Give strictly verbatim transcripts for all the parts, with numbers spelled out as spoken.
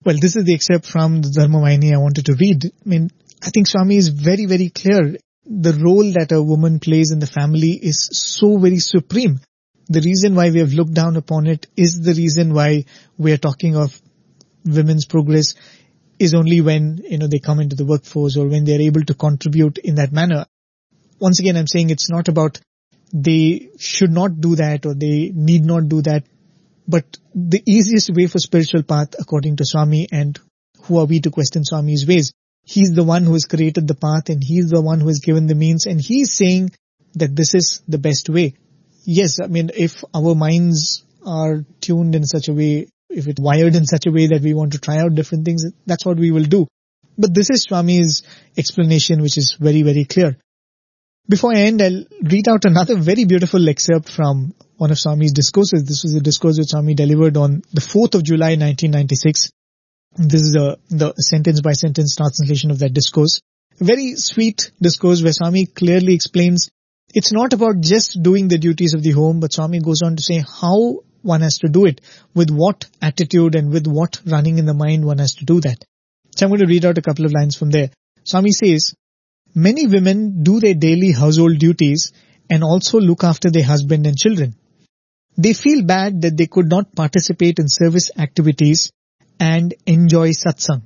Well, this is the excerpt from the Dharma Vahini I wanted to read. I mean, I think Swami is very, very clear. The role that a woman plays in the family is so very supreme. The reason why we have looked down upon it is the reason why we are talking of women's progress is only when, you know, they come into the workforce or when they are able to contribute in that manner. Once again, I'm saying it's not about they should not do that or they need not do that. But the easiest way for spiritual path, according to Swami, and who are we to question Swami's ways? He's the one who has created the path and he's the one who has given the means, and he's saying that this is the best way. Yes, I mean, if our minds are tuned in such a way, if it's wired in such a way that we want to try out different things, that's what we will do. But this is Swami's explanation, which is very, very clear. Before I end, I'll read out another very beautiful excerpt from one of Swami's discourses. This was a discourse which Swami delivered on the fourth of July nineteen ninety-six. This is a, the sentence-by-sentence translation of that discourse. A very sweet discourse where Swami clearly explains it's not about just doing the duties of the home, but Swami goes on to say how one has to do it, with what attitude and with what running in the mind one has to do that. So I'm going to read out a couple of lines from there. Swami says, many women do their daily household duties and also look after their husband and children. They feel bad that they could not participate in service activities and enjoy satsang.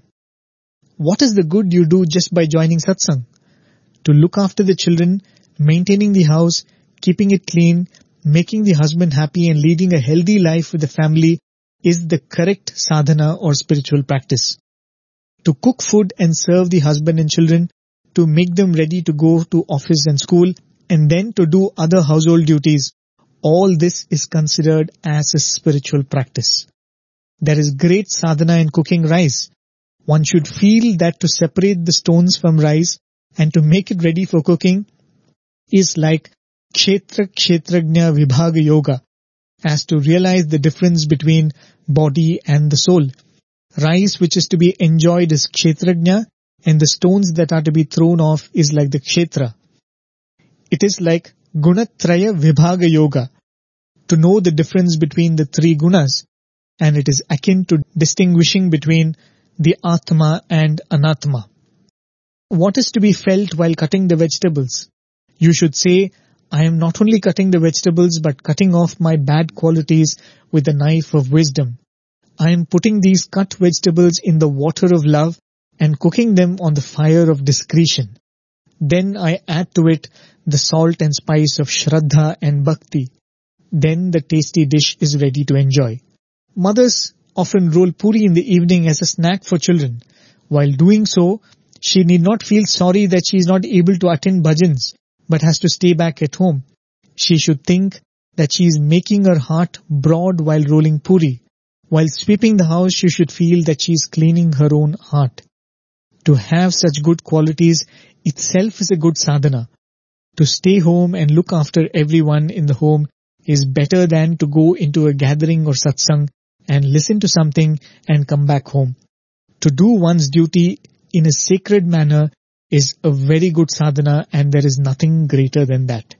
What is the good you do just by joining satsang? To look after the children, maintaining the house, keeping it clean, making the husband happy and leading a healthy life with the family is the correct sadhana or spiritual practice. To cook food and serve the husband and children, to make them ready to go to office and school, and then to do other household duties, all this is considered as a spiritual practice. There is great sadhana in cooking rice. One should feel that to separate the stones from rice and to make it ready for cooking is like Kshetra Kshetrajna Vibhaga Yoga, as to realize the difference between body and the soul. Rice which is to be enjoyed is Kshetrajna, and the stones that are to be thrown off is like the Kshetra. It is like Gunatraya Vibhaga Yoga, to know the difference between the three gunas, and it is akin to distinguishing between the Atma and Anatma. What is to be felt while cutting the vegetables? You should say, I am not only cutting the vegetables but cutting off my bad qualities with a knife of wisdom. I am putting these cut vegetables in the water of love and cooking them on the fire of discretion. Then I add to it the salt and spice of Shraddha and Bhakti. Then the tasty dish is ready to enjoy. Mothers often roll puri in the evening as a snack for children. While doing so, she need not feel sorry that she is not able to attend bhajans, but has to stay back at home. She should think that she is making her heart broad while rolling puri. While sweeping the house, she should feel that she is cleaning her own heart. To have such good qualities itself is a good sadhana. To stay home and look after everyone in the home is better than to go into a gathering or satsang and listen to something and come back home. To do one's duty in a sacred manner is a very good sadhana, and there is nothing greater than that.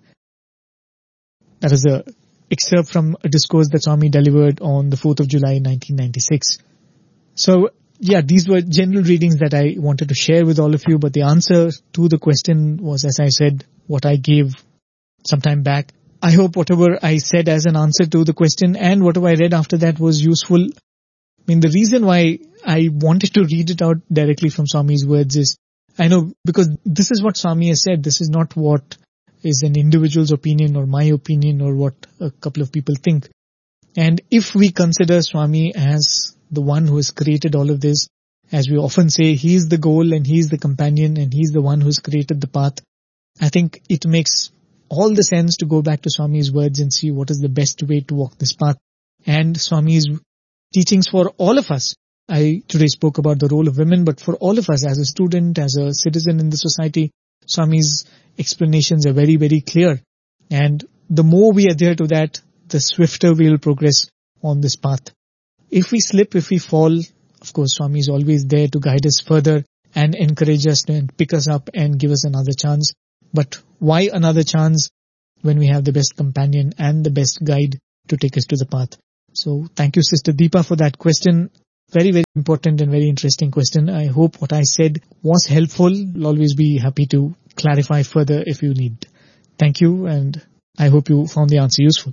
That is a excerpt from a discourse that Swami delivered on the fourth of July nineteen ninety-six. So, yeah, these were general readings that I wanted to share with all of you, but the answer to the question was, as I said, what I gave some time back. I hope whatever I said as an answer to the question and whatever I read after that was useful. I mean, the reason why I wanted to read it out directly from Swami's words is, I know, because this is what Swami has said. This is not what is an individual's opinion or my opinion or what a couple of people think. And if we consider Swami as the one who has created all of this, as we often say, he is the goal and he is the companion and he is the one who has created the path, I think it makes all the sense to go back to Swami's words and see what is the best way to walk this path. And Swami's teachings for all of us. I today spoke about the role of women, but for all of us as a student, as a citizen in the society, Swami's explanations are very, very clear. And the more we adhere to that, the swifter we will progress on this path. If we slip, if we fall, of course, Swami is always there to guide us further and encourage us and pick us up and give us another chance. But why another chance when we have the best companion and the best guide to take us to the path? So thank you, Sister Deepa, for that question. Very, very important and very interesting question. I hope what I said was helpful. I'll always be happy to clarify further if you need. Thank you, and I hope you found the answer useful.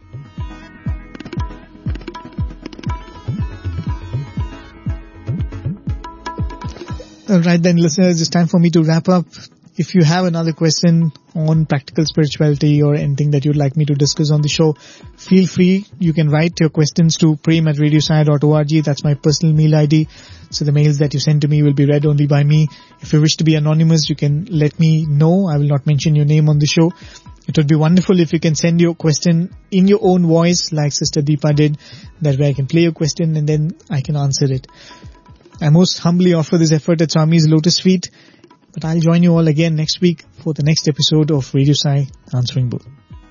Alright then, listeners, it's time for me to wrap up. If you have another question on practical spirituality or anything that you'd like me to discuss on the show, feel free. You can write your questions to prem at radio sai dot org. That's my personal mail I D. So the mails that you send to me will be read only by me. If you wish to be anonymous, you can let me know. I will not mention your name on the show. It would be wonderful if you can send your question in your own voice like Sister Deepa did. That way I can play your question and then I can answer it. I most humbly offer this effort at Swami's Lotus Feet. But I'll join you all again next week for the next episode of Radio Sai Answering Both.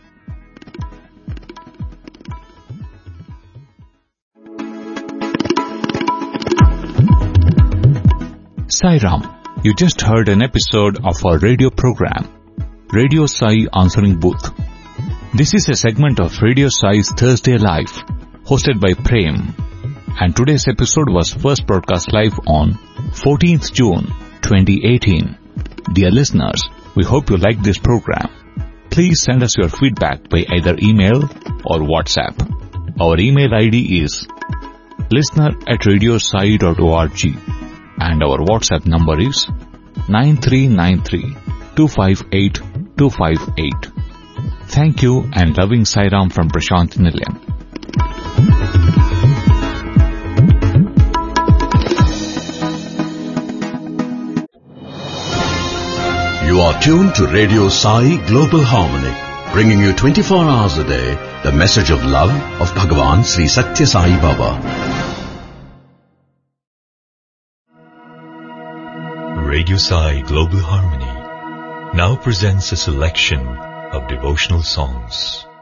Sai Ram, you just heard an episode of our radio program, Radio Sai Answering Booth. This is a segment of Radio Sai's Thursday Live, hosted by Prem. And today's episode was first broadcast live on fourteenth June twenty eighteen. Dear listeners, we hope you like this program. Please send us your feedback by either email or WhatsApp. Our email I D is listener at radio sai dot org and our WhatsApp number is nine three nine three two five eight two five eight. Thank you and loving Sai Ram from Prashant Nilayam. You are tuned to Radio Sai Global Harmony, bringing you twenty-four hours a day the message of love of Bhagavan Sri Satya Sai Baba. Radio Sai Global Harmony now presents a selection of devotional songs.